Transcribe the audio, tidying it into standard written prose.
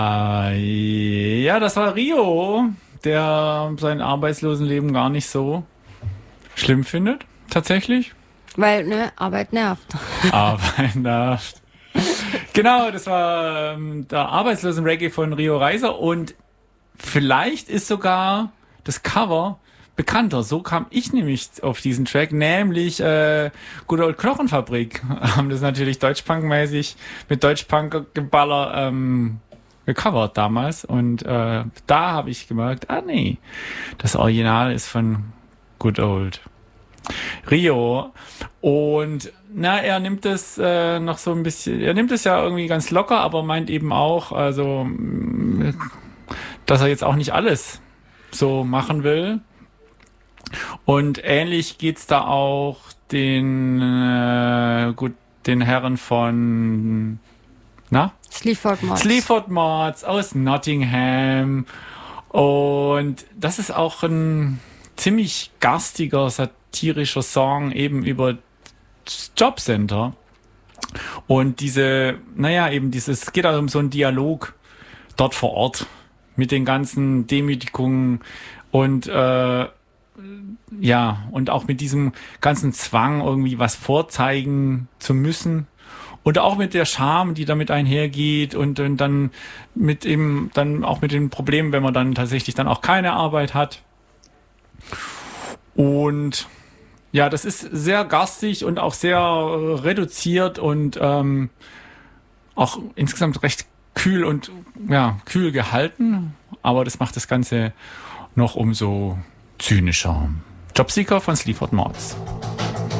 Ja, das war Rio, der sein Arbeitslosenleben gar nicht so schlimm findet, tatsächlich. Weil, ne, Arbeit nervt. Arbeit nervt. Genau, das war der Arbeitslosen-Reggae von Rio Reiser und vielleicht ist sogar das Cover bekannter. So kam ich nämlich auf diesen Track, nämlich Good Old Knochenfabrik haben das natürlich deutschpunkmäßig mit Deutschpunk-Geballer gecovert damals und da habe ich gemerkt, nee, das Original ist von Good Old Rio und er nimmt es noch so ein bisschen, er nimmt es ja irgendwie ganz locker, aber meint eben auch, also dass er jetzt auch nicht alles so machen will. Und ähnlich geht's da auch den Herren von Sleaford Mods aus Nottingham. Und das ist auch ein ziemlich garstiger, satirischer Song eben über Jobcenter. Und es geht also um so einen Dialog dort vor Ort mit den ganzen Demütigungen und und auch mit diesem ganzen Zwang, irgendwie was vorzeigen zu müssen. Und auch mit der Scham, die damit einhergeht und dann auch mit den Problemen, wenn man dann tatsächlich dann auch keine Arbeit hat. Und ja, das ist sehr garstig und auch sehr reduziert und auch insgesamt recht kühl gehalten. Aber das macht das Ganze noch umso zynischer. Jobseeker von Sleaford Mods.